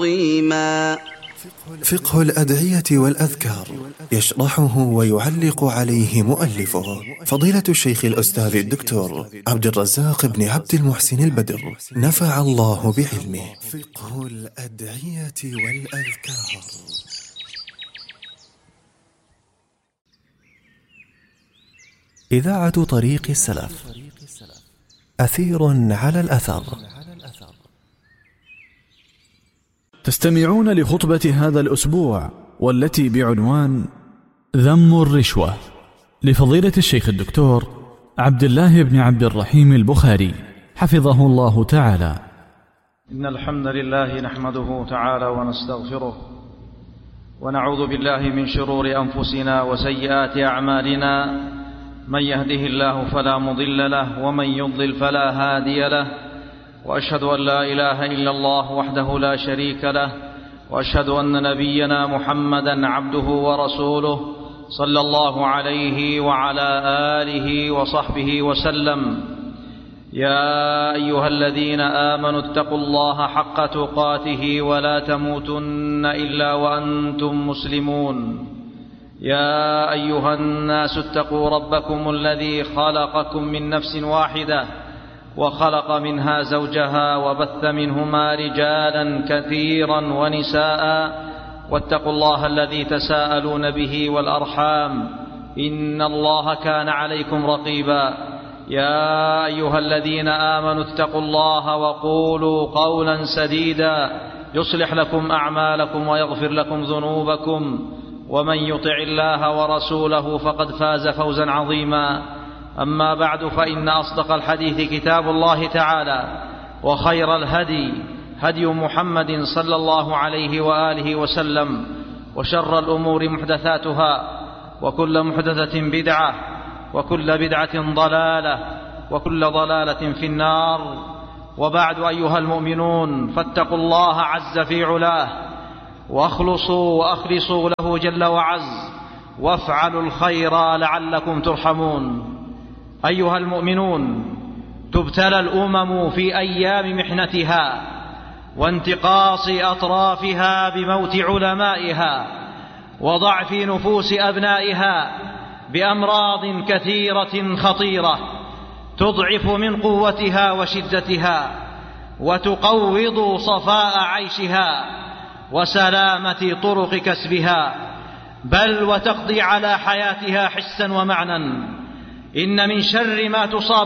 عظيما. فقه الأدعية والأذكار، يشرحه ويعلق عليه مؤلفه فضيلة الشيخ الأستاذ الدكتور عبد الرزاق بن عبد المحسن البدر، نفع الله بعلمه. فقه الأدعية والأذكار. إذاعة طريق السلف، أثير على الأثر. تستمعون لخطبة هذا الأسبوع والتي بعنوان ذم الرشوة لفضيلة الشيخ الدكتور عبد الله بن عبد الرحيم البخاري حفظه الله تعالى. إن الحمد لله نحمده تعالى ونستغفره ونعوذ بالله من شرور أنفسنا وسيئات أعمالنا، من يهده الله فلا مضل له ومن يضلل فلا هادي له، وأشهد أن لا إله إلا الله وحده لا شريك له، وأشهد أن نبينا محمدا عبده ورسوله صلى الله عليه وعلى آله وصحبه وسلم. يا أيها الذين آمنوا اتقوا الله حق تقاته ولا تموتن إلا وأنتم مسلمون. يا أيها الناس اتقوا ربكم الذي خلقكم من نفس واحدة وخلق منها زوجها وبث منهما رجالا كثيرا ونساء، واتقوا الله الذي تساءلون به والأرحام إن الله كان عليكم رقيبا. يا أيها الذين آمنوا اتقوا الله وقولوا قولا سديدا يصلح لكم أعمالكم ويغفر لكم ذنوبكم، ومن يطع الله ورسوله فقد فاز فوزا عظيما. أما بعد، فإن أصدق الحديث كتاب الله تعالى، وخير الهدي هدي محمد صلى الله عليه وآله وسلم، وشر الأمور محدثاتها، وكل محدثة بدعة، وكل بدعة ضلالة، وكل ضلالة في النار. وبعد، أيها المؤمنون، فاتقوا الله عز في علاه، واخلصوا وأخلصوا له جل وعز، وافعلوا الخير لعلكم ترحمون. أيها المؤمنون، تبتلى الأمم في أيام محنتها وانتقاص أطرافها بموت علمائها وضعف نفوس أبنائها بأمراض كثيرة خطيرة تضعف من قوتها وشدتها، وتقوض صفاء عيشها وسلامة طرق كسبها، بل وتقضي على حياتها حسا ومعنى. إن من شر ما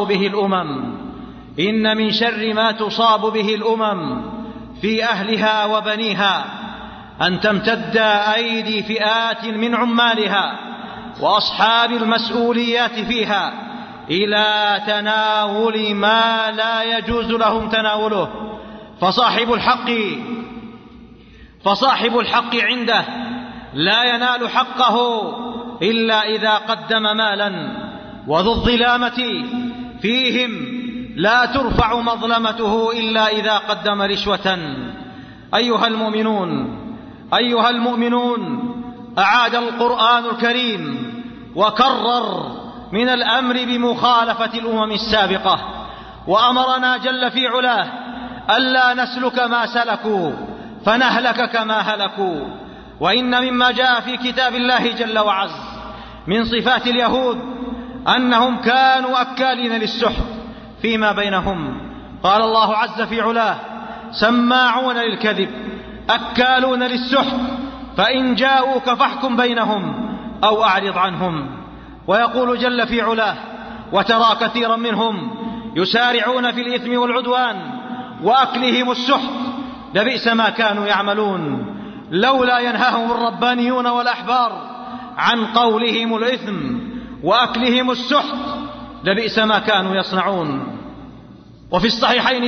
تصاب به الأمم في أهلها وبنيها أن تمتد أيدي فئات من عمالها وأصحاب المسؤوليات فيها إلى تناول ما لا يجوز لهم تناوله، فصاحب الحق عنده لا ينال حقه إلا إذا قدم مالا، وذو الظلامة فيهم لا ترفع مظلمته إلا إذا قدم رشوة. أيها المؤمنون، أعاد القرآن الكريم وكرر من الأمر بمخالفة الأمم السابقة، وأمرنا جل في علاه ألا نسلك ما سلكوا فنهلك كما هلكوا. وإن مما جاء في كتاب الله جل وعز من صفات اليهود أنهم كانوا أكالين للسحت فيما بينهم. قال الله عز في علاه: سماعون للكذب أكالون للسحت، فإن جاءوك فاحكم بينهم أو أعرض عنهم. ويقول جل في علاه: وترى كثيرا منهم يسارعون في الإثم والعدوان وأكلهم السحت، لبئس ما كانوا يعملون، لولا ينهاهم الربانيون والأحبار عن قولهم الإثم وأكلهم السحت، لبئس ما كانوا يصنعون. وفي الصحيحين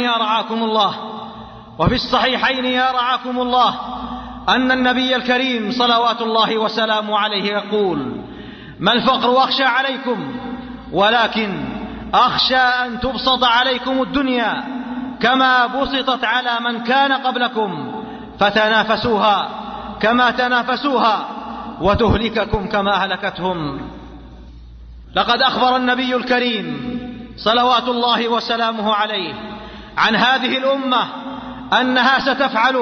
يا رعاكم الله أن النبي الكريم صلوات الله وسلامه عليه يقول: ما الفقر أخشى عليكم، ولكن أخشى أن تبسط عليكم الدنيا كما بسطت على من كان قبلكم، فتنافسوها كما تنافسوها وتهلككم كما أهلكتهم. لقد أخبر النبي الكريم صلوات الله وسلامه عليه عن هذه الأمة أنها ستفعل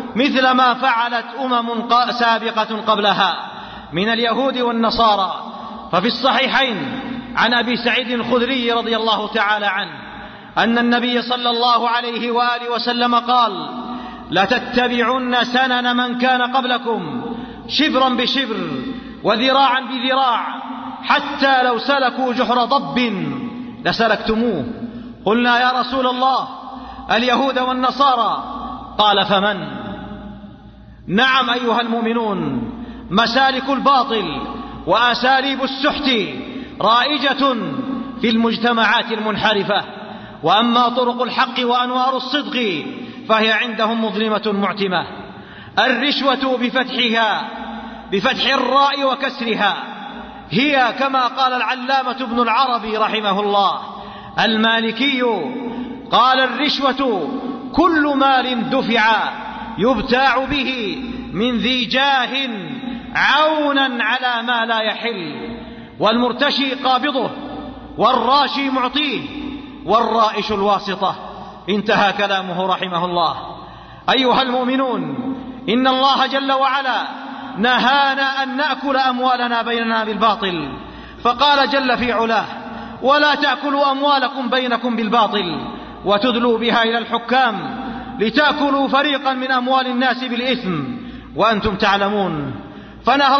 مثل ما فعلت سابقة قبلها من اليهود والنصارى. ففي الصحيحين عن أبي سعيد الخدري رضي الله تعالى عنه أن النبي صلى الله عليه وآله وسلم قال: لتتبعن سنن من كان قبلكم شبرا بشبر وذراعا بذراع حتى لو سلكوا جحر ضب لسلكتموه. قلنا: يا رسول الله، اليهود والنصارى؟ قال: فمن؟ نعم أيها المؤمنون، مسالك الباطل وأساليب السحت رائجة في المجتمعات المنحرفة، وأما طرق الحق وأنوار الصدق فهي عندهم مظلمة معتمة. الرشوة بفتح الراء وكسرها هي كما قال العلامة ابن العربي رحمه الله المالكي، قال: الرشوة كل مال دفع يبتاع به من ذي جاه عونا على ما لا يحل، والمرتشي قابضه والراشي معطيه والرائش الواسطة. انتهى كلامه رحمه الله. أيها المؤمنون، إن الله جل وعلا نهانا أن نأكل أموالنا بيننا بالباطل، فقال جل في علاه: ولا تأكلوا أموالكم بينكم بالباطل وتدلوا بها إلى الحكام لتأكلوا فريقا من أموال الناس بالإثم وأنتم تعلمون. فنهى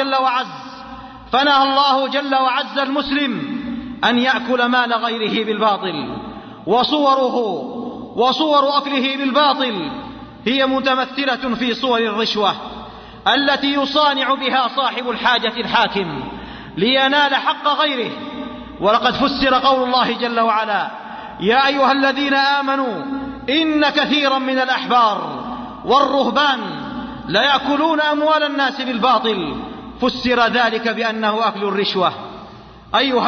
الله جل وعز المسلم أن يأكل مال غيره بالباطل، وصور أكله بالباطل هي متمثلة في صور الرشوة التي يصانع بها صاحب الحاجة الحاكم لينال حق غيره. ولقد فسر قول الله جل وعلا: يا أيها الذين آمنوا إن كثيرا من الأحبار والرهبان ليأكلون أموال الناس بالباطل، فسر ذلك بأنه أكل الرشوة. أيها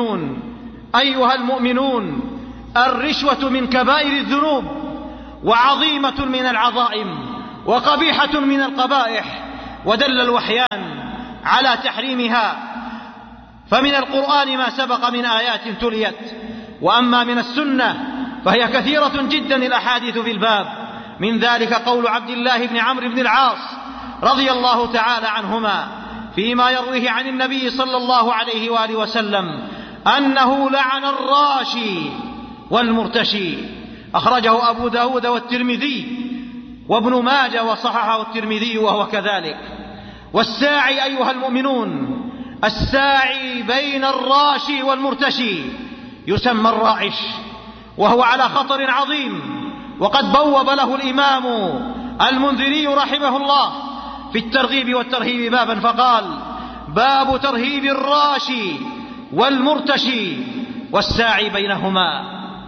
المؤمنون، الرشوة من كبائر الذنوب وعظيمة من العظائم وقبيحة من القبائح، ودل الوحيان على تحريمها. فمن القرآن ما سبق من آيات تليت، وأما من السنة فهي كثيرة جدا الأحاديث في الباب. من ذلك قول عبد الله بن عمرو بن العاص رضي الله تعالى عنهما فيما يرويه عن النبي صلى الله عليه وآله وسلم أنه لعن الراشي والمرتشي. أخرجه أبو داود والترمذي وابن ماجه وصححه الترمذي وهو كذلك. والساعي أيها المؤمنون، الساعي بين الراشي والمرتشي يسمى الرائش، وهو على خطر عظيم. وقد بوب له الإمام المنذري رحمه الله في الترغيب والترهيب بابا فقال: باب ترهيب الراشي والمرتشي والساعي بينهما.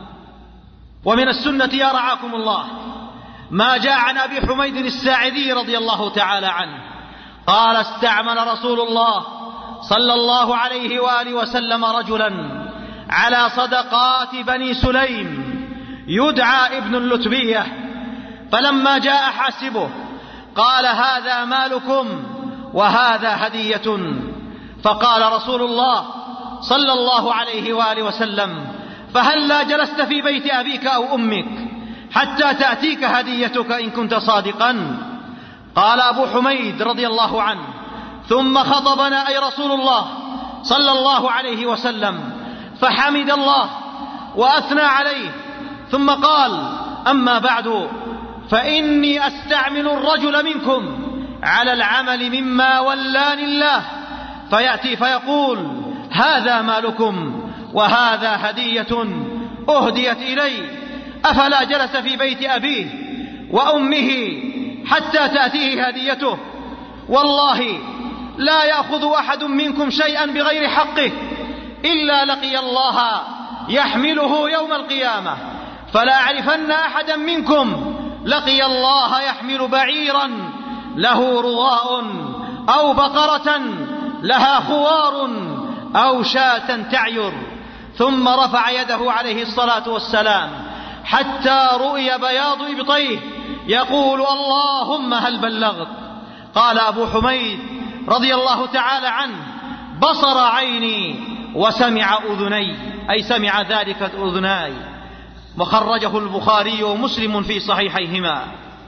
ومن السنة يا رعاكم الله ما جاء عن أبي حميد الساعدي رضي الله تعالى عنه قال: استعمل رسول الله صلى الله عليه وآله وسلم رجلا على صدقات بني سليم يدعى ابن اللتبية، فلما جاء حاسبه قال: هذا مالكم وهذا هدية. فقال رسول الله صلى الله عليه وآله وسلم: فهلا جلست في بيت أبيك أو أمك حتى تأتيك هديتك إن كنت صادقا؟ قال أبو حميد رضي الله عنه: ثم خطبنا أي رسول الله صلى الله عليه وسلم فحمد الله وأثنى عليه، ثم قال: أما بعد، فإني أستعمل الرجل منكم على العمل مما ولاني الله، فيأتي فيقول: هذا مالكم وهذا هدية أهديت إلي، أفلا جلس في بيت أبيه وأمه حتى تأتيه هديته؟ والله لا يأخذ أحد منكم شيئا بغير حقه إلا لقي الله يحمله يوم القيامة، فلا أعرفن أحدا منكم لقي الله يحمل بعيرا له رضاء أو بقرة لها خوار أو شاة تعير. ثم رفع يده عليه الصلاة والسلام حتى رؤي بياض إبطيه يقول: اللهم هل بلغت؟ قال أبو حميد رضي الله تعالى عنه: بصر عيني وسمع أذني، أي سمع ذلك أذناي. وخرجه البخاري ومسلم في صحيحيهما.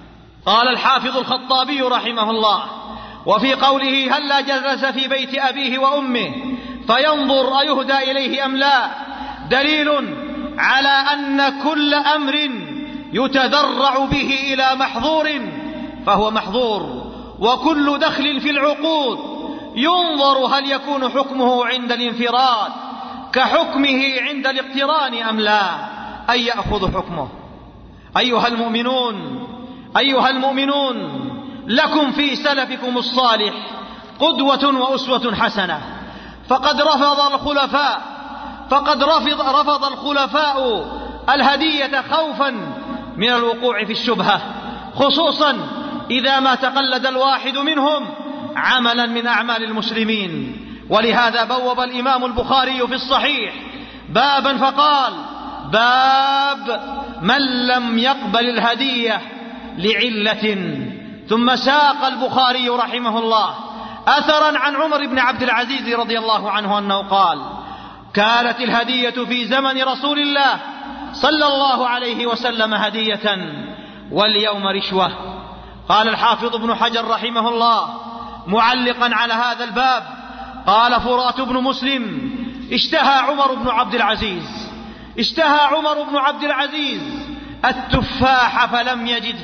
قال الحافظ الخطابي رحمه الله: وفي قوله هلا جلس في بيت أبيه وأمه فينظر أيهدى إليه أم لا دليل على أن كل أمر يتذرع به إلى محظور فهو محظور، وكل دخل في العقود ينظر هل يكون حكمه عند الانفراد كحكمه عند الاقتران أم لا، أي يأخذ حكمه. أيها المؤمنون لكم في سلفكم الصالح قدوة وأسوة حسنة، فقد رفض الخلفاء الهدية خوفا من الوقوع في الشبهة، خصوصا إذا ما تقلد الواحد منهم عملا من أعمال المسلمين. ولهذا بوب الإمام البخاري في الصحيح بابا فقال: باب من لم يقبل الهدية لعلة. ثم ساق البخاري رحمه الله أثرا عن عمر بن عبد العزيز رضي الله عنه أنه قال: كانت الهدية في زمن رسول الله صلى الله عليه وسلم هدية واليوم رشوة. قال الحافظ ابن حجر رحمه الله معلقا على هذا الباب: قال فرات بن مسلم: اشتهى عمر بن عبد العزيز التفاح فلم يجد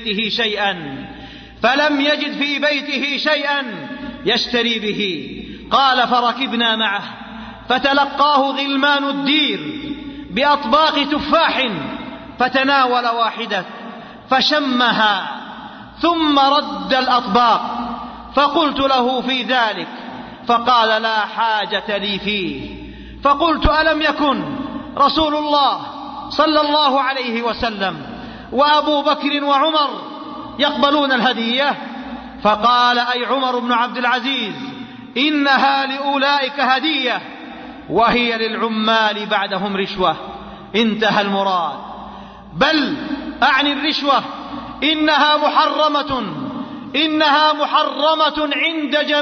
في بيته شيئا يشتري به. قال: فركبنا معه فتلقاه غلمان الدير بأطباق تفاح فتناول واحدة فشمها ثم رد الأطباق، فقلت له في ذلك فقال: لا حاجة لي فيه. فقلت: ألم يكن رسول الله صلى الله عليه وسلم وأبو بكر وعمر يقبلون الهدية؟ فقال: أي عمر بن عبد العزيز، إنها لأولئك هدية وهي للعمال بعدهم رشوة. انتهى المراد. بل أعني الرشوة إنها محرمة عند جميع